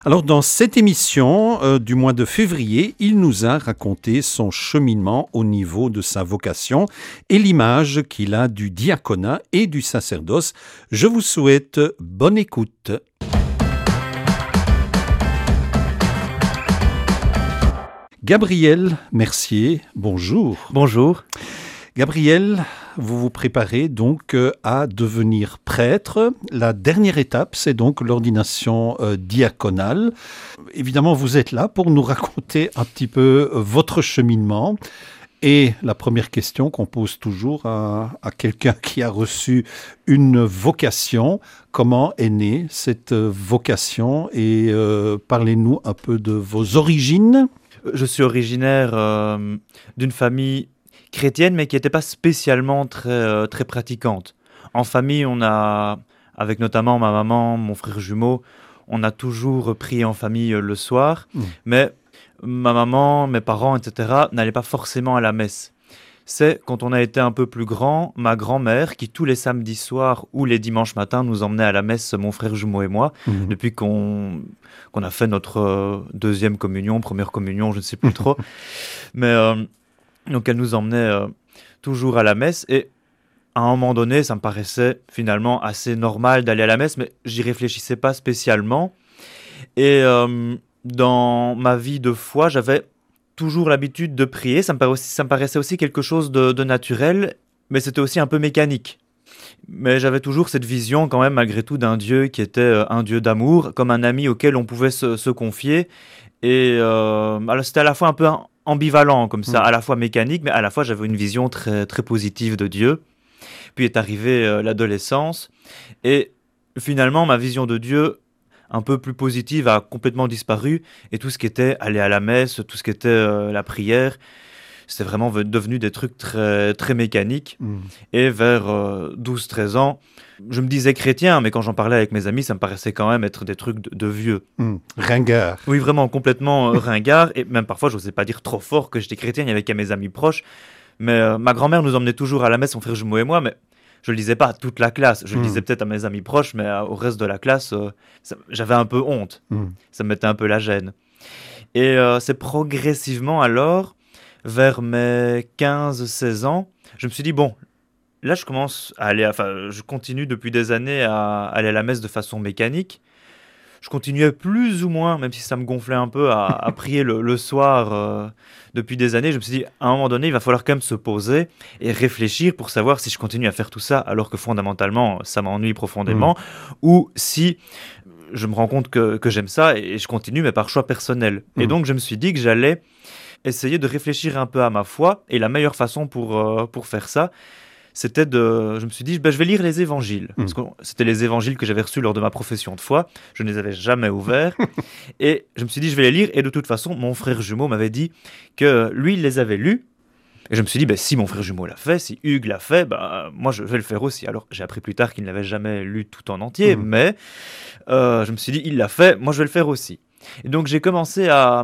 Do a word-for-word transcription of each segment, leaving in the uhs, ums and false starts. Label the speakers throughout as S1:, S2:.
S1: Alors dans cette émission euh, du mois de février, il nous a raconté son cheminement au niveau de sa vocation et l'image qu'il a du diaconat et du sacerdoce. Je vous souhaite bonne écoute. Gabriel Mercier, bonjour.
S2: Bonjour.
S1: Gabriel, vous vous préparez donc à devenir prêtre. La dernière étape, c'est donc l'ordination euh, diaconale. Évidemment, vous êtes là pour nous raconter un petit peu votre cheminement. Et la première question qu'on pose toujours à, à quelqu'un qui a reçu une vocation, comment est née cette vocation? Et euh, parlez-nous un peu de vos origines.
S2: Je suis originaire euh, d'une famille chrétienne, mais qui n'était pas spécialement très, euh, très pratiquante. En famille, on a, avec notamment ma maman, mon frère jumeau, on a toujours prié en famille euh, le soir, mmh. mais ma maman, mes parents, et cetera, n'allaient pas forcément à la messe. C'est quand on a été un peu plus grand, ma grand-mère, qui tous les samedis soirs ou les dimanches matins nous emmenait à la messe, mon frère jumeau et moi, mmh. depuis qu'on, qu'on a fait notre euh, deuxième communion, première communion, je ne sais plus trop. Mais euh, donc elle nous emmenait euh, toujours à la messe et à un moment donné, ça me paraissait finalement assez normal d'aller à la messe, mais j'y réfléchissais pas spécialement. Et euh, dans ma vie de foi, j'avais toujours l'habitude de prier. Ça me, paraissait aussi, ça me paraissait aussi quelque chose de, de naturel, mais c'était aussi un peu mécanique. Mais j'avais toujours cette vision quand même, malgré tout, d'un Dieu qui était euh, un Dieu d'amour, comme un ami auquel on pouvait se, se confier. Et euh, alors c'était à la fois un peu ambivalent, comme ça, mmh. à la fois mécanique, mais à la fois j'avais une vision très, très positive de Dieu. Puis est arrivée euh, l'adolescence, et finalement ma vision de Dieu, un peu plus positive, a complètement disparu, et tout ce qui était aller à la messe, tout ce qui était euh, la prière, c'était vraiment devenu des trucs très, très mécaniques. Mmh. Et vers euh, douze treize ans, je me disais chrétien, mais quand j'en parlais avec mes amis, ça me paraissait quand même être des trucs de, de vieux.
S1: Mmh. Ringard.
S2: Oui, vraiment, complètement euh, ringard. Et même parfois, je n'osais pas dire trop fort que j'étais chrétien, il n'y avait qu'à mes amis proches. Mais euh, ma grand-mère nous emmenait toujours à la messe, mon frère jumeau et moi, mais je ne le disais pas à toute la classe. Je mmh. le disais peut-être à mes amis proches, mais euh, au reste de la classe, euh, ça, j'avais un peu honte. Mmh. Ça me mettait un peu la gêne. Et euh, c'est progressivement alors, vers mes quinze seize ans, je me suis dit, bon, là je commence à aller, enfin je continue depuis des années à aller à la messe de façon mécanique. Je continuais plus ou moins, même si ça me gonflait un peu, à, à prier le, le soir euh, depuis des années. Je me suis dit, à un moment donné, il va falloir quand même se poser et réfléchir pour savoir si je continue à faire tout ça, alors que fondamentalement, ça m'ennuie profondément, mmh. ou si je me rends compte que, que j'aime ça et je continue, mais par choix personnel. Mmh. Et donc, je me suis dit que j'allais essayer de réfléchir un peu à ma foi, et la meilleure façon pour, euh, pour faire ça, c'était de... Je me suis dit, ben, je vais lire les évangiles. Mmh. Parce que c'était les évangiles que j'avais reçus lors de ma profession de foi. Je ne les avais jamais ouverts. Et je me suis dit, je vais les lire. Et de toute façon, mon frère jumeau m'avait dit que lui, il les avait lus. Et je me suis dit, ben, si mon frère jumeau l'a fait, si Hugues l'a fait, ben, moi, je vais le faire aussi. Alors, j'ai appris plus tard qu'il ne l'avait jamais lu tout en entier. Mmh. Mais euh, je me suis dit, il l'a fait, moi, je vais le faire aussi. Et donc, j'ai commencé à,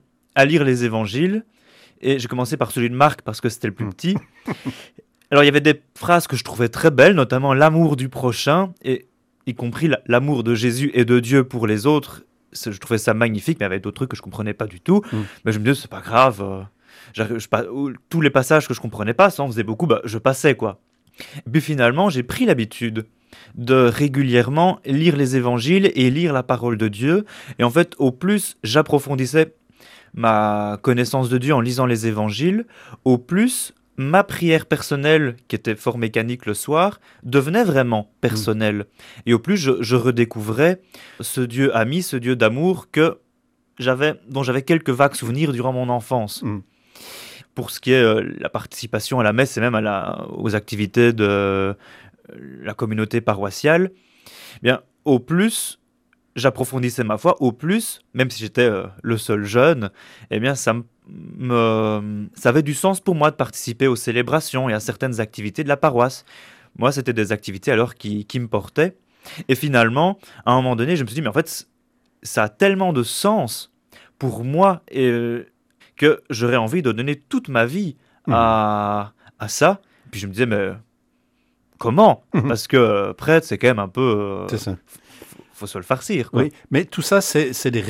S2: à lire les évangiles. Et j'ai commencé par celui de Marc, parce que c'était le plus mmh. petit. Alors, il y avait des phrases que je trouvais très belles, notamment l'amour du prochain, et y compris l'amour de Jésus et de Dieu pour les autres. Je trouvais ça magnifique, mais il y avait d'autres trucs que je ne comprenais pas du tout. Mm. Mais je me disais, c'est pas grave. Euh, je, je, tous les passages que je ne comprenais pas, ça en faisait beaucoup, bah, je passais, quoi. Et puis finalement, j'ai pris l'habitude de régulièrement lire les évangiles et lire la parole de Dieu. Et en fait, au plus j'approfondissais ma connaissance de Dieu en lisant les évangiles, au plus ma prière personnelle, qui était fort mécanique le soir, devenait vraiment personnelle. Mmh. Et au plus, je, je redécouvrais ce Dieu ami, ce Dieu d'amour que j'avais, dont j'avais quelques vagues souvenirs durant mon enfance. Mmh. Pour ce qui est euh, la participation à la messe et même à la, aux activités de euh, la communauté paroissiale, eh bien, au plus j'approfondissais ma foi, au plus, même si j'étais euh, le seul jeune, eh bien, ça, me, ça avait du sens pour moi de participer aux célébrations et à certaines activités de la paroisse. Moi, c'était des activités alors qui, qui me portaient. Et finalement, à un moment donné, je me suis dit, mais en fait, ça a tellement de sens pour moi et, euh, que j'aurais envie de donner toute ma vie à, à ça. Et puis je me disais, mais comment ? Parce que euh, prêtre, c'est quand même un peu... Euh,
S1: c'est ça.
S2: faut se le farcir, quoi.
S1: Oui, mais tout ça, c'est c'est des